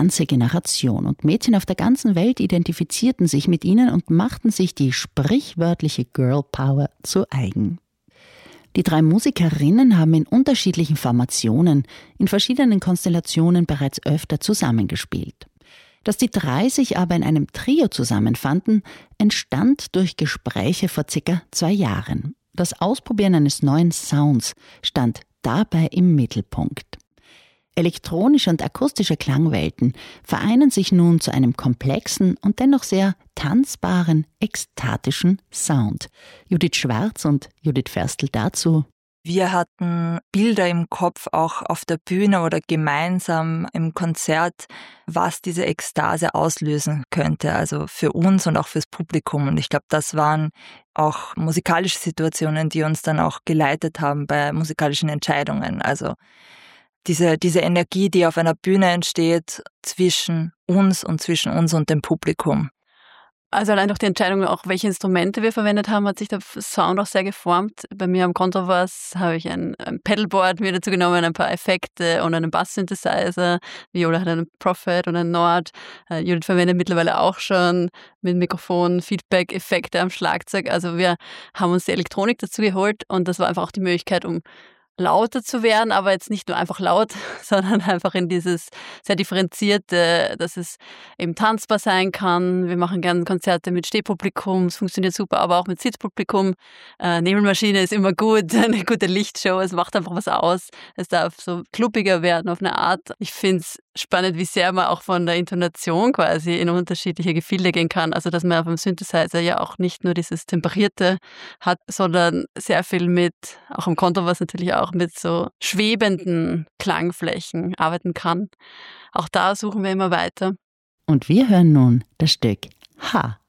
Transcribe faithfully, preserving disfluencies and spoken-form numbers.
ganze Generation und Mädchen auf der ganzen Welt identifizierten sich mit ihnen und machten sich die sprichwörtliche Girl Power zu eigen. Die drei Musikerinnen haben in unterschiedlichen Formationen, in verschiedenen Konstellationen bereits öfter zusammengespielt. Dass die drei sich aber in einem Trio zusammenfanden, entstand durch Gespräche vor circa zwei Jahren. Das Ausprobieren eines neuen Sounds stand dabei im Mittelpunkt. Elektronische und akustische Klangwelten vereinen sich nun zu einem komplexen und dennoch sehr tanzbaren, ekstatischen Sound. Judith Schwarz und Judith Ferstl dazu. Wir hatten Bilder im Kopf, auch auf der Bühne oder gemeinsam im Konzert, was diese Ekstase auslösen könnte, also für uns und auch fürs Publikum. Und ich glaube, das waren auch musikalische Situationen, die uns dann auch geleitet haben bei musikalischen Entscheidungen. Also diese, diese Energie, die auf einer Bühne entsteht zwischen uns und zwischen uns und dem Publikum. Also allein durch die Entscheidung, auch welche Instrumente wir verwendet haben, hat sich der Sound auch sehr geformt. Bei mir am Kontrabass habe ich ein, ein Pedalboard mir dazu genommen, ein paar Effekte und einen Bass-Synthesizer. Viola hat einen Prophet und einen Nord. Uh, Judith verwendet mittlerweile auch schon mit Mikrofon, Feedback, Effekte am Schlagzeug. Also wir haben uns die Elektronik dazu geholt und das war einfach auch die Möglichkeit, um lauter zu werden, aber jetzt nicht nur einfach laut, sondern einfach in dieses sehr differenzierte, dass es eben tanzbar sein kann. Wir machen gerne Konzerte mit Stehpublikum, es funktioniert super, aber auch mit Sitzpublikum. Äh, Nebelmaschine ist immer gut, eine gute Lichtshow, es macht einfach was aus. Es darf so kluppiger werden auf eine Art. Ich finde es spannend, wie sehr man auch von der Intonation quasi in unterschiedliche Gefilde gehen kann. Also dass man auf dem Synthesizer ja auch nicht nur dieses Temperierte hat, sondern sehr viel mit, auch im Kontrabass natürlich auch, auch mit so schwebenden Klangflächen arbeiten kann. Auch da suchen wir immer weiter. Und wir hören nun das Stück Ha.